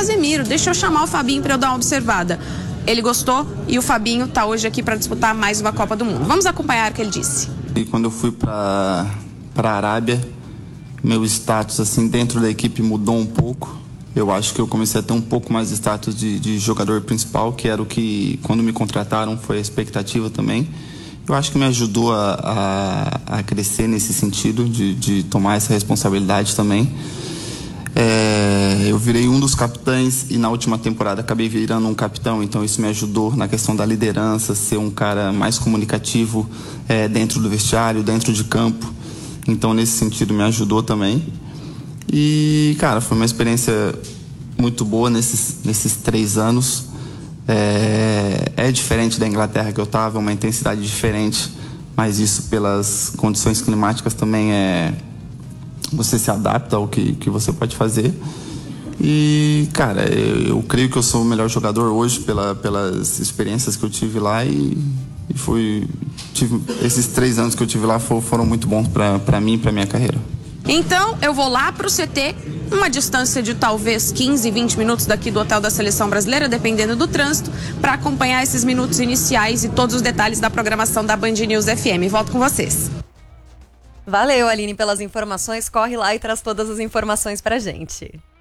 Casemiro, deixa eu chamar o Fabinho para eu dar uma observada. Ele gostou e o Fabinho tá hoje aqui para disputar mais uma Copa do Mundo. Vamos acompanhar o que ele disse. E quando eu fui para a Arábia, meu status assim dentro da equipe mudou um pouco. Eu acho que eu comecei a ter um pouco mais de status de jogador principal, que era o que, quando me contrataram, foi a expectativa também. Eu acho que me ajudou a crescer nesse sentido, de tomar essa responsabilidade também. Eu virei um dos capitães e na última temporada acabei virando um capitão, então isso me ajudou na questão da liderança, ser um cara mais comunicativo dentro do vestiário, dentro de campo. Então, nesse sentido, me ajudou também. E, cara, foi uma experiência muito boa nesses 3 anos. É diferente da Inglaterra que eu estava, é uma intensidade diferente, mas isso pelas condições climáticas também você se adapta ao que você pode fazer. E, cara, eu creio que eu sou o melhor jogador hoje pelas experiências que eu tive lá esses 3 anos que eu tive lá foram muito bons para mim e para minha carreira. Então, eu vou lá pro CT, uma distância de talvez 15, 20 minutos daqui do hotel da Seleção Brasileira, dependendo do trânsito, para acompanhar esses minutos iniciais e todos os detalhes da programação da Band News FM. Volto com vocês. Valeu, Aline, pelas informações. Corre lá e traz todas as informações pra gente.